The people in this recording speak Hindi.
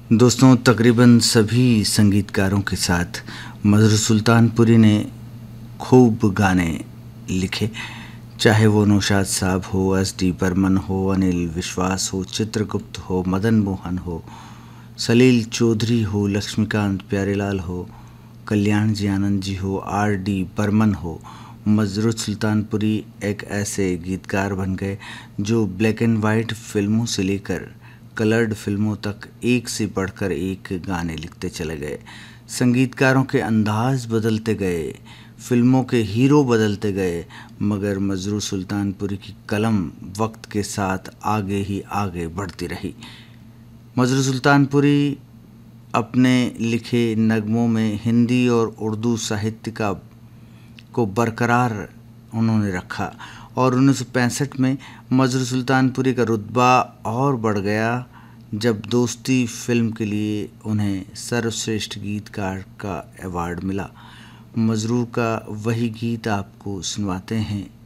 दोस्तों, तकरीबन सभी संगीतकारों के साथ मजरू सुल्तानपुरी ने खूब गाने लिखे, चाहे वो नौशाद साहब हो, एस.डी. बर्मन हो, अनिल विश्वास हो, चित्रगुप्त हो, मदन मोहन हो, सलील चौधरी हो, लक्ष्मीकांत प्यारेलाल हो, कल्याण जी आनंद जी हो, आर.डी. बर्मन हो। मजरू सुल्तानपुरी एक ऐसे गीतकार बन गए जो ब्लैक एंड वाइट फिल्मों से लेकर कलर्ड फिल्मों तक एक से बढ़कर एक गाने लिखते चले गए। संगीतकारों के अंदाज बदलते गए, फिल्मों के हीरो बदलते गए, मगर मजरू सुल्तानपुरी की कलम वक्त के साथ आगे ही आगे बढ़ती रही। मजरू सुल्तानपुरी अपने लिखे नगमों में हिंदी और उर्दू साहित्य को बरकरार उन्होंने रखा और 1965 में मजरू सुल्तानपुरी का रुतबा और बढ़ गया जब दोस्ती फिल्म के लिए उन्हें सर्वश्रेष्ठ गीतकार का अवार्ड मिला। मजरू का वही गीत आपको सुनवाते हैं।